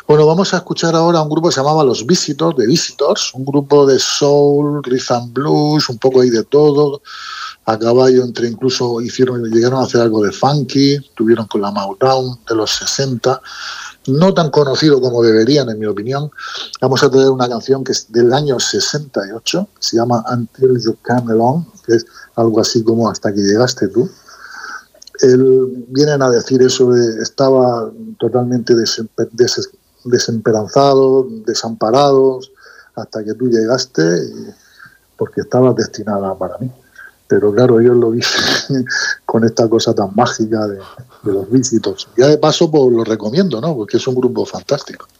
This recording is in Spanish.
Bueno, vamos a escuchar ahora un grupo que se llamaba Los Visitors, de Visitors, un grupo de soul, rhythm and blues, un poco ahí de todo, a caballo entre incluso llegaron a hacer algo de funky, tuvieron con la Motown de los 60, no tan conocido como deberían, en mi opinión. Vamos a tener una canción que es del año 68, que se llama Until You Came Along, que es algo así como Hasta que llegaste tú. Vienen a decir eso de estaba totalmente desesperanzado, desamparados, hasta que tú llegaste, porque estabas destinada para mí. Pero claro, ellos lo dicen con esta cosa tan mágica de los Visitors. Ya de paso, pues lo recomiendo, ¿no? Porque es un grupo fantástico.